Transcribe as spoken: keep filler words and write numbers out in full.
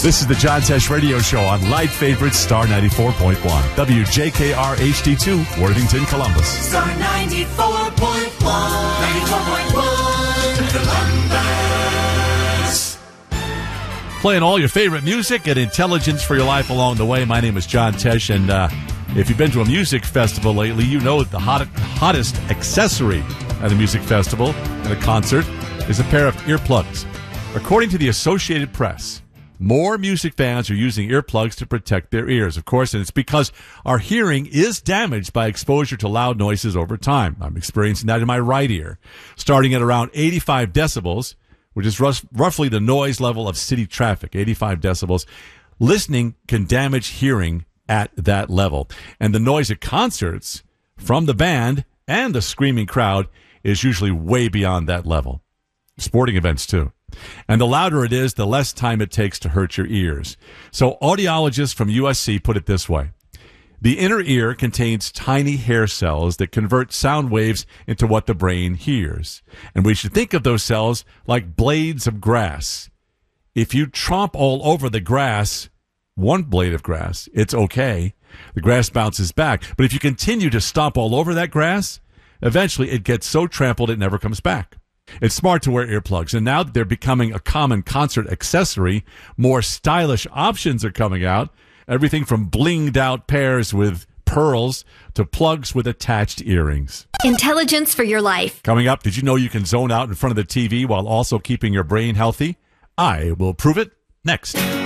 This is the John Tesh Radio Show on Light Favorite Star ninety-four point one. W J K R H D two, Worthington, Columbus. Star ninety-four point one. ninety-four point one. Columbus. Playing all your favorite music and intelligence for your life along the way. My name is John Tesh, and uh, if you've been to a music festival lately, you know that the hot, hottest accessory at a music festival and a concert is a pair of earplugs. According to the Associated Press, more music fans are using earplugs to protect their ears, of course, and it's because our hearing is damaged by exposure to loud noises over time. I'm experiencing that in my right ear. Starting at around eighty-five decibels, which is rough, roughly the noise level of city traffic, eighty-five decibels, listening can damage hearing at that level. And the noise at concerts from the band and the screaming crowd is usually way beyond that level. Sporting events, too. And the louder it is, the less time it takes to hurt your ears. So audiologists from U S C put it this way. The inner ear contains tiny hair cells that convert sound waves into what the brain hears. And we should think of those cells like blades of grass. If you tromp all over the grass, one blade of grass, it's okay. The grass bounces back. But if you continue to stomp all over that grass, eventually it gets so trampled it never comes back. It's smart to wear earplugs, and now that they're becoming a common concert accessory, more stylish options are coming out. Everything from blinged out pairs with pearls to plugs with attached earrings. Intelligence for your life. Coming up, did you know you can zone out in front of the T V while also keeping your brain healthy? I will prove it next.